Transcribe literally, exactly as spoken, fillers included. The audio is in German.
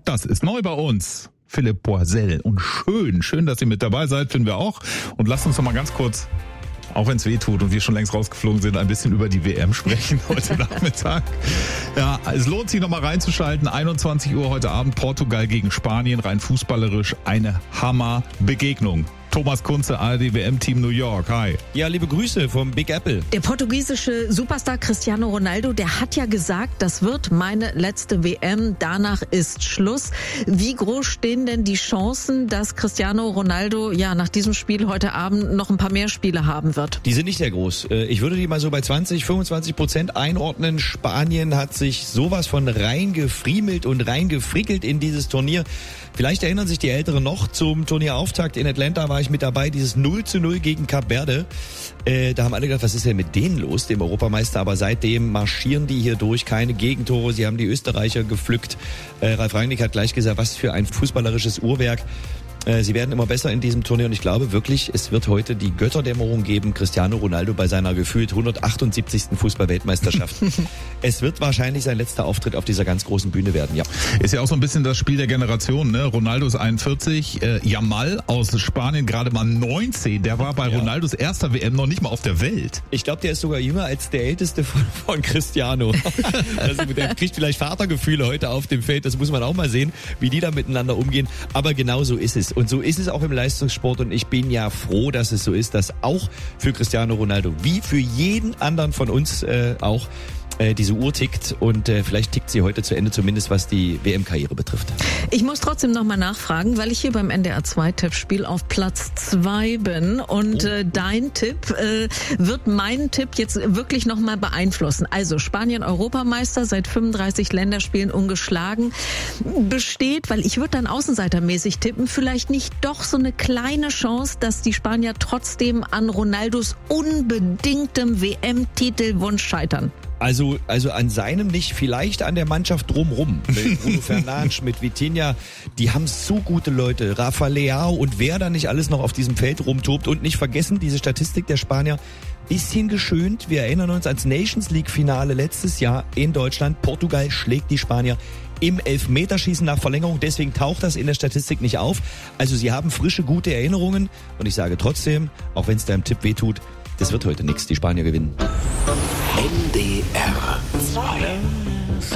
Das ist neu bei uns. Philipp Boisel. Und schön, schön, dass ihr mit dabei seid, finden wir auch. Und lasst uns noch mal ganz kurz, auch wenn es weh tut und wir schon längst rausgeflogen sind, ein bisschen über die W M sprechen heute Nachmittag. Ja, es lohnt sich noch mal reinzuschalten. einundzwanzig Uhr heute Abend, Portugal gegen Spanien, rein fußballerisch eine Hammerbegegnung. Thomas Kunze, A R D W M-Team New York. Hi. Ja, liebe Grüße vom Big Apple. Der portugiesische Superstar Cristiano Ronaldo, der hat ja gesagt, das wird meine letzte W M, danach ist Schluss. Wie groß stehen denn die Chancen, dass Cristiano Ronaldo ja nach diesem Spiel heute Abend noch ein paar mehr Spiele haben wird? Die sind nicht sehr groß. Ich würde die mal so bei zwanzig, fünfundzwanzig Prozent einordnen. Spanien hat sich sowas von reingefriemelt und reingefrickelt in dieses Turnier. Vielleicht erinnern sich die Älteren noch, zum Turnierauftakt in Atlanta war ich mit dabei, dieses null zu null gegen Kap Verde. Äh, da haben alle gedacht, was ist denn mit denen los, dem Europameister? Aber seitdem marschieren die hier durch, keine Gegentore. Sie haben die Österreicher gepflückt. Äh, Ralf Rangnick hat gleich gesagt, was für ein fußballerisches Uhrwerk. Sie werden immer besser in diesem Turnier und ich glaube wirklich, es wird heute die Götterdämmerung geben, Cristiano Ronaldo bei seiner gefühlt hundertachtundsiebzigsten Fußball-Weltmeisterschaft. Es wird wahrscheinlich sein letzter Auftritt auf dieser ganz großen Bühne werden, ja. Ist ja auch so ein bisschen das Spiel der Generation, ne? Ronaldo ist einundvierzig, äh, Yamal aus Spanien gerade mal neunzehn, der war bei ja. Ronaldos erster W M noch nicht mal auf der Welt. Ich glaube, der ist sogar jünger als der Älteste von, von Cristiano. Also der kriegt vielleicht Vatergefühle heute auf dem Feld, das muss man auch mal sehen, wie die da miteinander umgehen, aber genau so ist es. Und so ist es auch im Leistungssport und ich bin ja froh, dass es so ist, dass auch für Cristiano Ronaldo, wie für jeden anderen von uns äh, auch, äh, diese Uhr tickt und äh, vielleicht tickt sie heute zu Ende, zumindest was die W M-Karriere betrifft. Ich muss trotzdem nochmal nachfragen, weil ich hier beim N D R zwei Tippspiel auf Platz zwei bin und oh. äh, dein Tipp äh, wird meinen Tipp jetzt wirklich nochmal beeinflussen. Also Spanien Europameister, seit fünfunddreißig Länderspielen ungeschlagen, besteht, weil ich würde dann außenseitermäßig tippen, vielleicht nicht doch so eine kleine Chance, dass die Spanier trotzdem an Ronaldos unbedingtem W M-Titelwunsch scheitern. Also, also an seinem nicht, vielleicht an der Mannschaft drumrum. Mit Bruno Fernandes, mit Vitinha, die haben so gute Leute. Rafa Leao und wer da nicht alles noch auf diesem Feld rumtobt. Und nicht vergessen, diese Statistik der Spanier, bisschen geschönt. Wir erinnern uns ans Nations League Finale letztes Jahr in Deutschland. Portugal schlägt die Spanier im Elfmeterschießen nach Verlängerung. Deswegen taucht das in der Statistik nicht auf. Also sie haben frische, gute Erinnerungen. Und ich sage trotzdem, auch wenn es deinem Tipp wehtut, das wird heute nichts. Die Spanier gewinnen. N D R zwei